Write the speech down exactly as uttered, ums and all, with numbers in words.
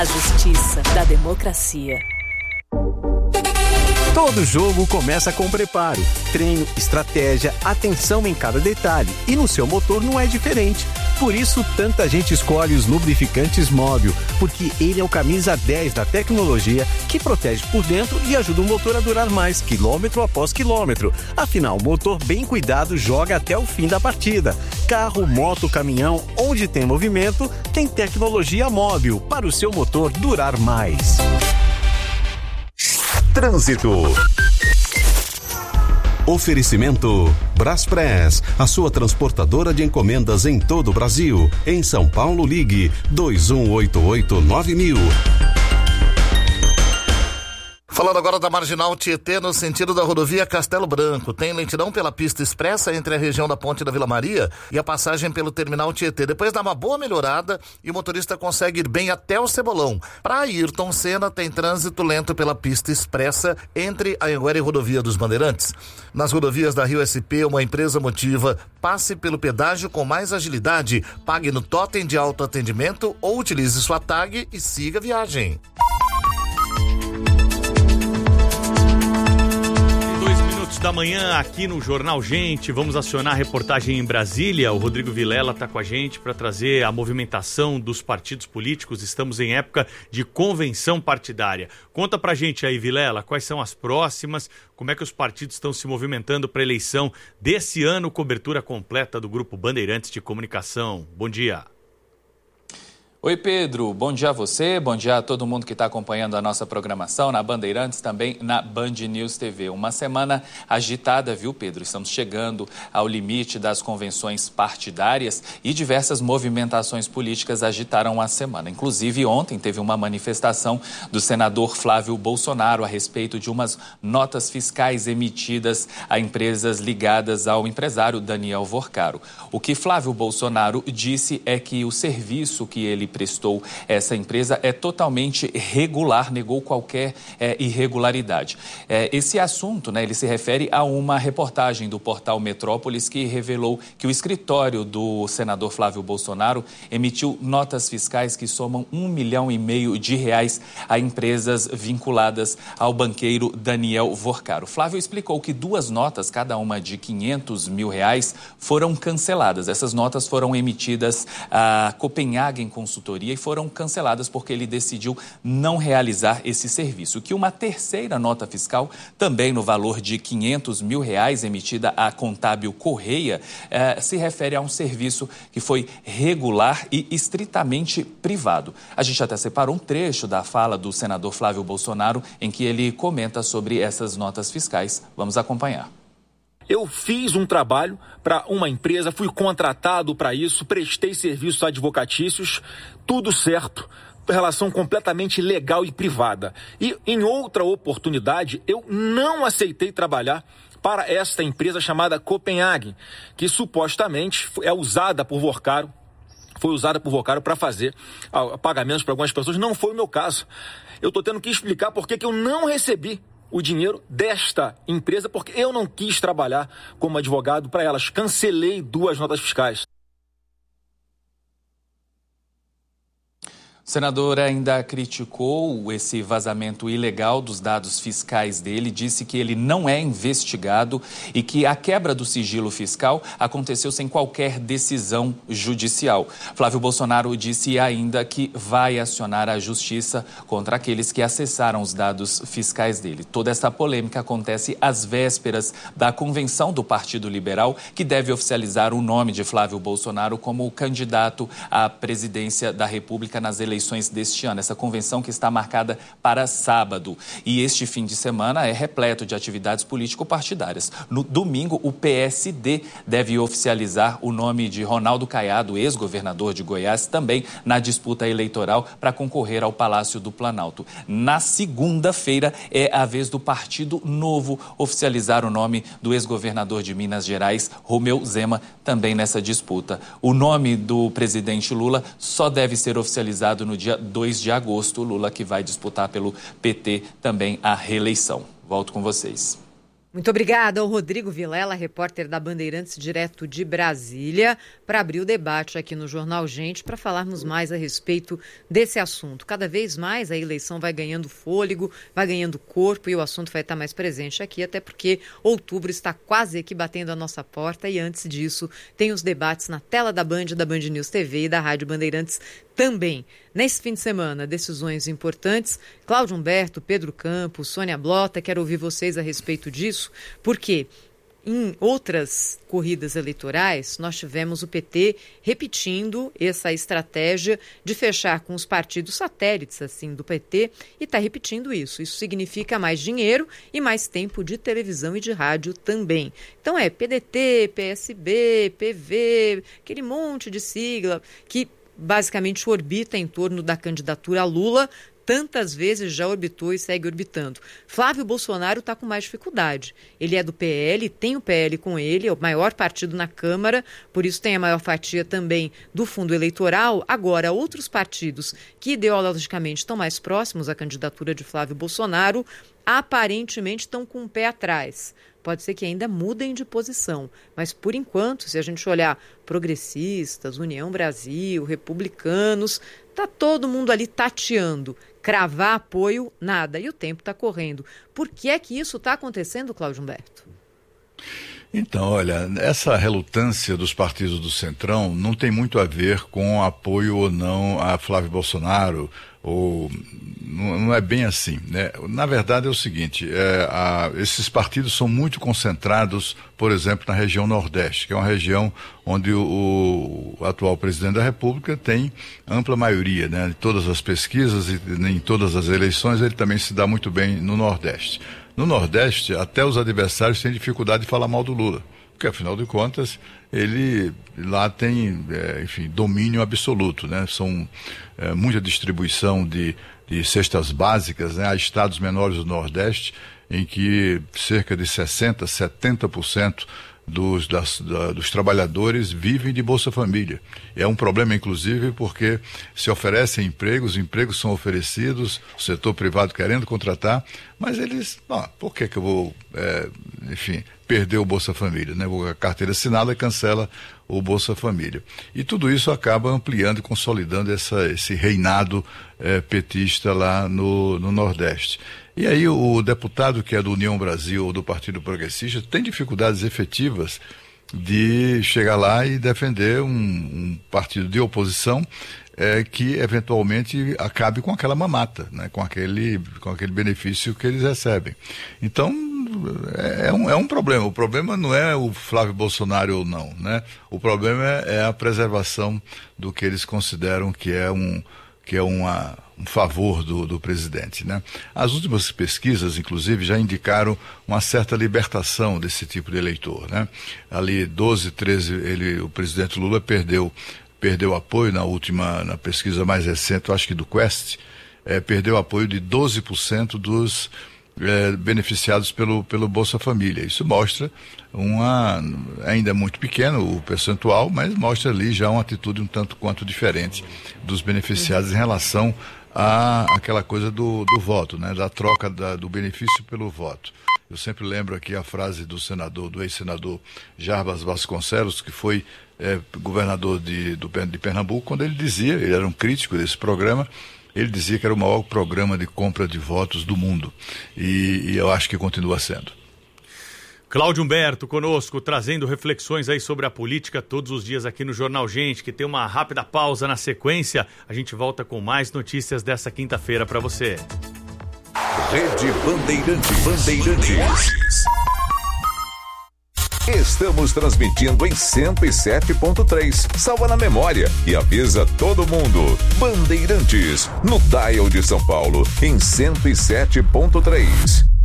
A justiça da democracia. Todo jogo começa com preparo, treino, estratégia, atenção em cada detalhe. E no seu motor não é diferente. Por isso, tanta gente escolhe os lubrificantes Móbil, porque ele é o camisa dez da tecnologia que protege por dentro e ajuda o motor a durar mais, quilômetro após quilômetro. Afinal, o motor bem cuidado joga até o fim da partida. Carro, moto, caminhão, onde tem movimento, tem tecnologia Móbil para o seu motor durar mais. Trânsito. Oferecimento Braspress, a sua transportadora de encomendas em todo o Brasil. Em São Paulo, ligue dois um oito oito nove mil. Falando agora da Marginal Tietê, no sentido da rodovia Castelo Branco. Tem lentidão pela pista expressa entre a região da Ponte da Vila Maria e a passagem pelo terminal Tietê. Depois dá uma boa melhorada e o motorista consegue ir bem até o Cebolão. Para Ayrton Senna, tem trânsito lento pela pista expressa entre a Anhanguera e rodovia dos Bandeirantes. Nas rodovias da Rio S P, uma empresa motiva: passe pelo pedágio com mais agilidade, pague no totem de autoatendimento ou utilize sua tag e siga a viagem. Da manhã aqui no Jornal Gente, vamos acionar a reportagem em Brasília. O Rodrigo Vilela está com a gente para trazer a movimentação dos partidos políticos. Estamos em época de convenção partidária. Conta pra gente aí, Vilela, quais são as próximas, como é que os partidos estão se movimentando para a eleição desse ano, cobertura completa do Grupo Bandeirantes de Comunicação. Bom dia. Oi, Pedro, bom dia a você, bom dia a todo mundo que está acompanhando a nossa programação na Bandeirantes, também na Band News T V. Uma semana agitada, viu, Pedro? Estamos chegando ao limite das convenções partidárias e diversas movimentações políticas agitaram a semana. Inclusive, ontem teve uma manifestação do senador Flávio Bolsonaro a respeito de umas notas fiscais emitidas a empresas ligadas ao empresário Daniel Vorcaro. O que Flávio Bolsonaro disse é que o serviço que ele prestou essa empresa é totalmente regular, negou qualquer é, irregularidade. É, esse assunto, né, ele se refere a uma reportagem do portal Metrópolis que revelou que o escritório do senador Flávio Bolsonaro emitiu notas fiscais que somam um milhão e meio de reais a empresas vinculadas ao banqueiro Daniel Vorcaro. Flávio explicou que duas notas, cada uma de quinhentos mil reais, foram canceladas. Essas notas foram emitidas a Copenhagen Consultoria e foram canceladas porque ele decidiu não realizar esse serviço. Que uma terceira nota fiscal, também no valor de quinhentos mil reais, emitida à Contábil Correia, eh, se refere a um serviço que foi regular e estritamente privado. A gente até separou um trecho da fala do senador Flávio Bolsonaro em que ele comenta sobre essas notas fiscais. Vamos acompanhar. Eu fiz um trabalho para uma empresa, fui contratado para isso, prestei serviços advocatícios, tudo certo, relação completamente legal e privada. E em outra oportunidade, eu não aceitei trabalhar para esta empresa chamada Copenhagen, que supostamente é usada por Vorcaro, foi usada por Vorcaro para fazer pagamentos para algumas pessoas. Não foi o meu caso. Eu estou tendo que explicar por que que eu não recebi o dinheiro desta empresa, porque eu não quis trabalhar como advogado para elas. Cancelei duas notas fiscais. O senador ainda criticou esse vazamento ilegal dos dados fiscais dele, disse que ele não é investigado e que a quebra do sigilo fiscal aconteceu sem qualquer decisão judicial. Flávio Bolsonaro disse ainda que vai acionar a justiça contra aqueles que acessaram os dados fiscais dele. Toda essa polêmica acontece às vésperas da convenção do Partido Liberal, que deve oficializar o nome de Flávio Bolsonaro como candidato à presidência da República nas eleições deste ano. Essa convenção que está marcada para sábado. E este fim de semana é repleto de atividades político-partidárias. No domingo, o P S D deve oficializar o nome de Ronaldo Caiado, ex-governador de Goiás, também na disputa eleitoral para concorrer ao Palácio do Planalto. Na segunda-feira é a vez do Partido Novo oficializar o nome do ex-governador de Minas Gerais, Romeu Zema, também nessa disputa. O nome do presidente Lula só deve ser oficializado no dia dois de agosto, Lula que vai disputar pelo P T também a reeleição. Volto com vocês. Muito obrigada ao Rodrigo Vilela, repórter da Bandeirantes, direto de Brasília, para abrir o debate aqui no Jornal Gente, para falarmos mais a respeito desse assunto. Cada vez mais a eleição vai ganhando fôlego, vai ganhando corpo e o assunto vai estar mais presente aqui, até porque outubro está quase aqui batendo a nossa porta e antes disso tem os debates na tela da Band, da Band News T V e da Rádio Bandeirantes também. Nesse fim de semana, decisões importantes. Cláudio Humberto, Pedro Campos, Sônia Blota, quero ouvir vocês a respeito disso, porque em outras corridas eleitorais nós tivemos o P T repetindo essa estratégia de fechar com os partidos satélites assim do P T e está repetindo isso. Isso significa mais dinheiro e mais tempo de televisão e de rádio também. Então é P D T, P S B, P V, aquele monte de sigla que basicamente orbita em torno da candidatura a Lula, tantas vezes já orbitou e segue orbitando. Flávio Bolsonaro está com mais dificuldade. Ele é do P L, tem o P L com ele, é o maior partido na Câmara, por isso tem a maior fatia também do fundo eleitoral. Agora, outros partidos que ideologicamente estão mais próximos à candidatura de Flávio Bolsonaro, aparentemente estão com o pé atrás. Pode ser que ainda mudem de posição, mas por enquanto, se a gente olhar progressistas, União Brasil, republicanos, está todo mundo ali tateando. Cravar apoio, nada. E o tempo está correndo. Por que é que isso está acontecendo, Cláudio Humberto? Então, olha, essa relutância dos partidos do Centrão não tem muito a ver com apoio ou não a Flávio Bolsonaro, ou não, não é bem assim, né? Na verdade é o seguinte, é, a, esses partidos são muito concentrados, por exemplo, na região Nordeste, que é uma região onde o, o atual presidente da República tem ampla maioria, né? Em todas as pesquisas e em todas as eleições ele também se dá muito bem no Nordeste. No Nordeste, até os adversários têm dificuldade de falar mal do Lula, porque afinal de contas ele lá tem, é, enfim, domínio absoluto, né? São é, muita distribuição de, de cestas básicas, né? Há estados menores do Nordeste em que cerca de sessenta, setenta por cento dos, das, da, dos trabalhadores vivem de Bolsa Família. É um problema, inclusive, porque se oferecem empregos, empregos são oferecidos, o setor privado querendo contratar, mas eles, ah, por que que eu vou, é, enfim, perder o Bolsa Família, né? A carteira assinada cancela o Bolsa Família. E tudo isso acaba ampliando e consolidando essa, esse reinado é, petista lá no, no Nordeste. E aí o deputado que é do União Brasil ou do Partido Progressista tem dificuldades efetivas de chegar lá e defender um, um partido de oposição é, que eventualmente acabe com aquela mamata, né? com, aquele, com aquele benefício que eles recebem. Então é, é, um, é um problema. O problema não é o Flávio Bolsonaro ou não, né? O problema é, é a preservação do que eles consideram que é um, que é uma, um favor do, do presidente, né? As últimas pesquisas, inclusive, já indicaram uma certa libertação desse tipo de eleitor, né? Ali doze, treze, ele, o presidente Lula perdeu, perdeu apoio na última, na pesquisa mais recente, eu acho que do Quest, é, perdeu apoio de doze por cento dos é, beneficiados pelo, pelo Bolsa Família. Isso mostra uma, ainda muito pequeno o percentual, mas mostra ali já uma atitude um tanto quanto diferente dos beneficiados em relação a aquela coisa do, do voto, né? Da troca da, do benefício pelo voto. Eu sempre lembro aqui a frase do senador, do ex-senador Jarbas Vasconcelos, que foi é, governador de, do, de Pernambuco, quando ele dizia, ele era um crítico desse programa, ele dizia que era o maior programa de compra de votos do mundo. E, e eu acho que continua sendo. Cláudio Humberto conosco, trazendo reflexões aí sobre a política todos os dias aqui no Jornal Gente, que tem uma rápida pausa na sequência. A gente volta com mais notícias dessa quinta-feira para você. Rede Bandeirantes. Bandeirantes. Estamos transmitindo em cento e sete ponto três. Salva na memória e avisa todo mundo. Bandeirantes, no dial de São Paulo, em cento e sete ponto três.